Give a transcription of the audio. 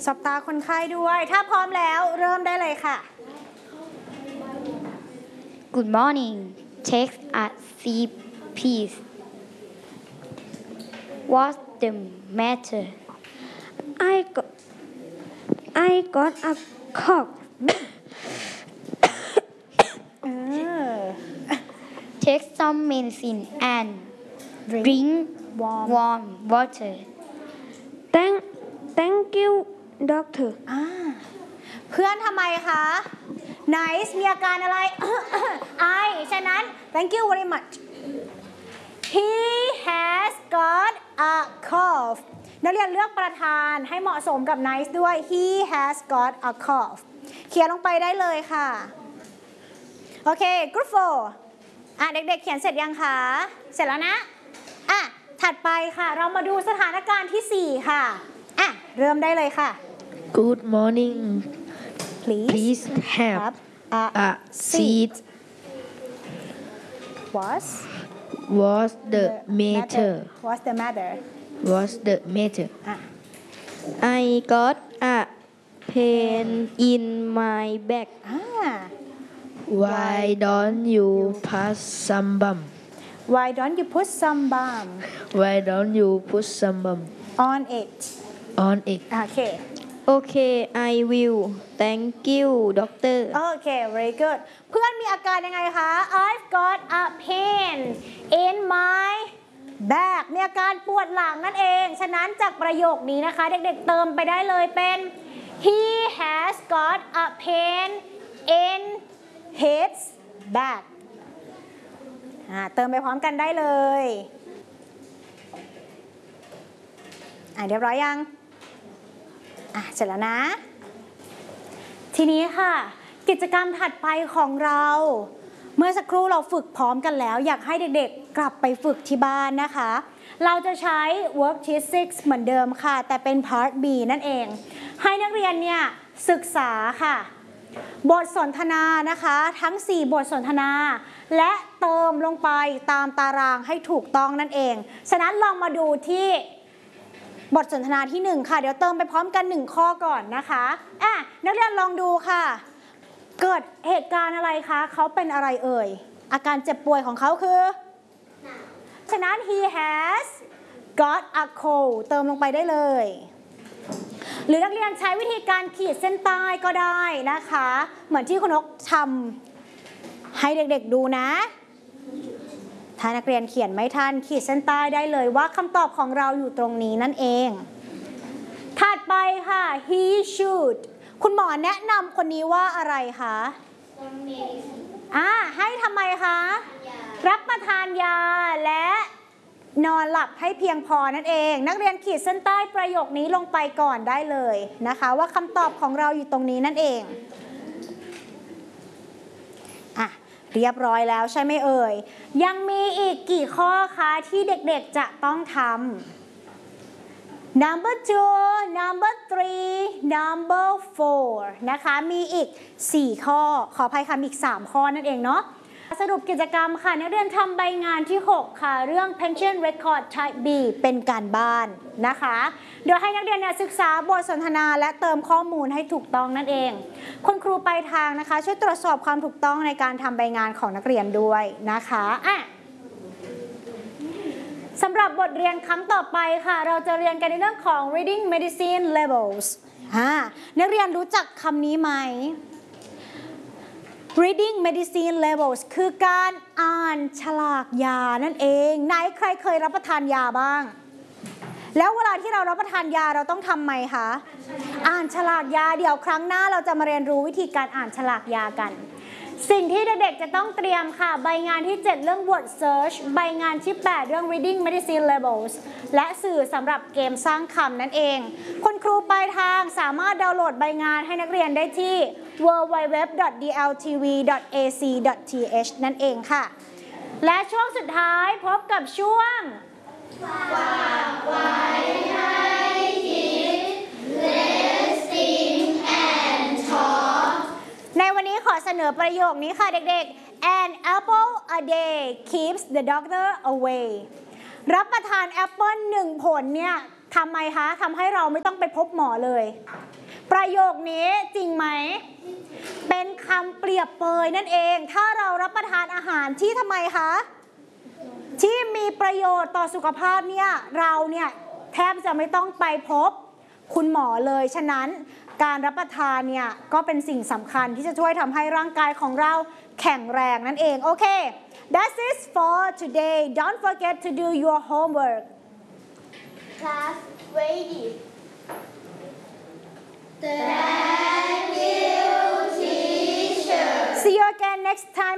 สบตาคนไข้ด้วยถ้าพร้อมแล้วเริ่มได้เลยค่ะ Good morning. Take a seat, please. What's the matter? I got a cough. Take some medicine and drink warm water. Thank you, doctor. เพื่อนทำไมคะไนซ์มีอาการอะไร ไอฉะนั้น thank you very much he has got a cough นักเรียนเลือกประธานให้เหมาะสมกับไนซ์ด้วย he has got a cough เขียนลงไปได้เลยค่ะโอเค group 4เด็กๆเขียนเสร็จยังคะเสร็จแล้วนะถัดไปค่ะเรามาดูสถานการณ์ที่4ค่ะเริ่มได้เลยค่ะ Good morning. Please have a seat. What's the matter? What's the matter? What's the matter? I got a pain in my back. Why don't you put some balm? Why don't you put some balm Why don't you put some balm on it? on it? Okay. I will. Thank you, doctor. Okay, very good. เพื่อนมีอาการยังไงคะ I've got a pain in my back มีอาการปวดหลังนั่นเองฉะนั้นจากประโยคนี้นะคะเด็กๆเติมไปได้เลยเป็น He has got a pain in his back เติมไปพร้อมกันได้เลยเรียบร้อยยังเสร็จแล้วนะทีนี้ค่ะกิจกรรมถัดไปของเราเมื่อสักครู่เราฝึกพร้อมกันแล้วอยากให้เด็กๆกลับไปฝึกที่บ้านนะคะเราจะใช้ worksheet 6เหมือนเดิมค่ะแต่เป็น part B นั่นเองให้นักเรียนเนี่ยศึกษาค่ะบทสนทนานะคะทั้ง4บทสนทนาและเติมลงไปตามตารางให้ถูกต้องนั่นเองฉะนั้นลองมาดูที่บทสนทนาที่1ค่ะเดี๋ยวเติมไปพร้อมกัน1ข้อก่อนนะคะนักเรียนลองดูค่ะเกิดเหตุการณ์อะไรคะเขาเป็นอะไรเอ่ยอาการเจ็บป่วยของเขาคือฉะนั้น he has got a cold เติมลงไปได้เลยหรือนักเรียนใช้วิธีการขีดเส้นใต้ก็ได้นะคะเหมือนที่คุณนกทำให้เด็กๆดูนะถ้านักเรียนเขียนไม่ทันขีดเส้นใต้ได้เลยว่าคำตอบของเราอยู่ตรงนี้นั่นเองถัดไปค่ะ he should คุณหมอแนะนำคนนี้ว่าอะไรคะให้ทำไมคะรับประทานยาและนอนหลับให้เพียงพอนั่นเองนักเรียนขีดเส้นใต้ประโยคนี้ลงไปก่อนได้เลยนะคะว่าคำตอบของเราอยู่ตรงนี้นั่นเองเรียบร้อยแล้วใช่ไหมเอ่ยยังมีอีกกี่ข้อคะที่เด็กๆจะต้องทำ number 2 number 3 number 4นะคะมีอีก4ข้อขออภัยค่ะอีก3ข้อนั่นเองเนาะสรุปกิจกรรมค่ะนักเรียนทำใบงานที่6ค่ะเรื่อง pension record type B เป็นการบ้านนะคะโดยให้นักเรียนศึกษาบทสนทนาและเติมข้อมูลให้ถูกต้องนั่นเองคุณครูปลายทางนะคะช่วยตรวจสอบความถูกต้องในการทำใบงานของนักเรียนด้วยนะคะสำหรับบทเรียนครั้งต่อไปค่ะเราจะเรียนกันในเรื่องของ reading medicine levels นักเรียนรู้จักคำนี้ไหมreading medicine levels คือการอ่านฉลากยานั่นเองไหนใครเคยรับประทานยาบ้างแล้วเวลาที่เรารับประทานยาเราต้องทำไหมคะอ่านฉลากยาเดี๋ยวครั้งหน้าเราจะมาเรียนรู้วิธีการอ่านฉลากยากันสิ่งที่เด็กๆจะต้องเตรียมค่ะใบงานที่7เรื่อง word search ใบงานที่8เรื่อง reading medicine levels และสื่อสำหรับเกมสร้างคำนั่นเองคุณครูปลายทางสามารถดาวน์โหลดใบงานให้นักเรียนได้ที่ www.dltv.ac.th นั่นเองค่ะและช่วงสุดท้ายพบกับช่วงฝากไว้ให้คิด Listening and Talk ในวันนี้ขอเสนอประโยคนี้ค่ะเด็กๆ An apple a day keeps the doctor away รับประทานแอปเปิ้ล1ผลเนี่ยทำไมคะทำให้เราไม่ต้องไปพบหมอเลย ประโยคนี้จริงไหมเป็นคำเปรียบเปยนั่นเองถ้าเรารับประทานอาหารที่ทำไมคะที่มีประโยชน์ต่อสุขภาพเนี่ยเราเนี่ยแทบจะไม่ต้องไปพบคุณหมอเลยฉะนั้นการรับประทานเนี่ยก็เป็นสิ่งสำคัญที่จะช่วยทำให้ร่างกายของเราแข็งแรงนั่นเองโอเค That's it for today don't forget to do your homework Class ready. see you again next time